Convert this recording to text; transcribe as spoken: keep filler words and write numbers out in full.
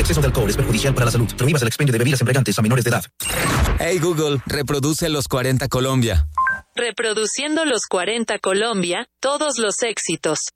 exceso de alcohol es perjudicial para la salud. Prohíbas el expendio de bebidas embriagantes a menores de edad. Hey Google, reproduce Los cuarenta Colombia. Reproduciendo Los cuarenta Colombia, todos los éxitos.